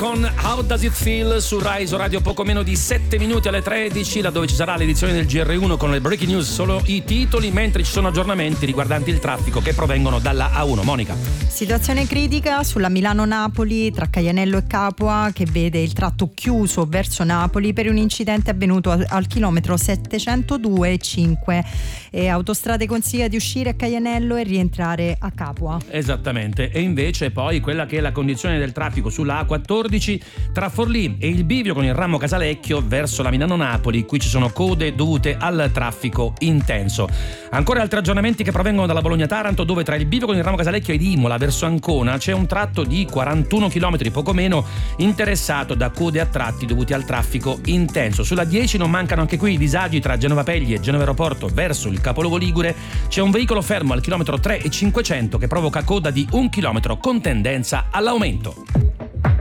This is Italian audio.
con How Does It Feel su Rai Radio, poco meno di 7 minuti alle 13, laddove ci sarà l'edizione del GR1 con le breaking news, solo i titoli, mentre ci sono aggiornamenti riguardanti il traffico che provengono dalla A1. Monica. Situazione critica sulla Milano-Napoli tra Caianello e Capua, che vede il tratto chiuso verso Napoli per un incidente avvenuto al chilometro 702,5. Autostrade consiglia di uscire a Caianello e rientrare a Capua. Esattamente. E invece poi quella che è la condizione del traffico sulla A14 tra Forlì e il bivio con il ramo Casalecchio verso la Milano-Napoli. Qui ci sono code dovute al traffico intenso. Ancora altri aggiornamenti che provengono dalla Bologna-Taranto, dove tra il bivio con il ramo Casalecchio ed Imola verso Ancona c'è un tratto di 41 km poco meno interessato da code a tratti dovuti al traffico intenso. Sulla 10 non mancano anche qui i disagi tra Genova Pegli e Genova Aeroporto verso il capoluogo ligure. C'è un veicolo fermo al chilometro 3,500 che provoca coda di 1 chilometro con tendenza all'aumento.